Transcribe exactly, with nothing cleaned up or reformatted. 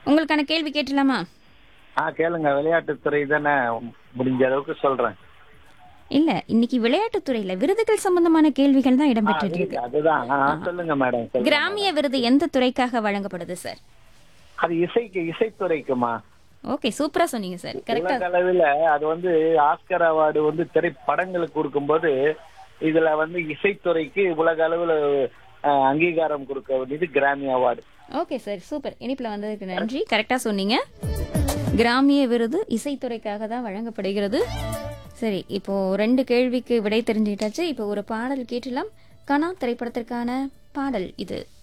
உங்களுக்கான கேள்வி கேட்டலாமா? ஆ கேளுங்க. விளையாட்டுத்துறை தானே, முடிஞ்ச அளவுக்கு சொல்றேன். இல்ல, இன்னைக்கு விளையாட்டுத்துறையில விருதுகள் சம்பந்தமான கேள்விகள் தான் ஆ இடம்பெற்றுட்டு விருது இருக்கு. அதுதான். ஆ, ஆ. சொல்லுங்க மேடம், சொல்லுங்க கிராமிய மேடம். விருது எந்த துறைக்காக வழங்கப்படுது சார்? அது இசைக்கு, இசைத்துறைக்குமா? ஓகே, சூப்பரா சொன்னீங்க சார். கரெக்டா. உலக அளவில் அது வந்து ஆஸ்கர் அவார்டு வந்து திரைப்படங்களுக்கு கொடுக்கும்போது, இதுல வந்து இசைத்துறைக்கு உலக அளவுல அஹ், அங்கீகாரம் கொடுக்க வேண்டியது கிராமி அவார்டு. Okay sir, super. இனிப்புல வந்ததுக்கு நன்றி. கரெக்டா சொன்னீங்க. கிராமிய விருது இசைத்துறைக்காக தான் வழங்கப்படுகிறது. சரி, இப்போ ரெண்டு கேள்விக்கு விடை தெரிஞ்சுக்கிட்டாச்சு. இப்போ ஒரு பாடல் கேட்டலாம். கனா திரைப்படத்திற்கான பாடல் இது.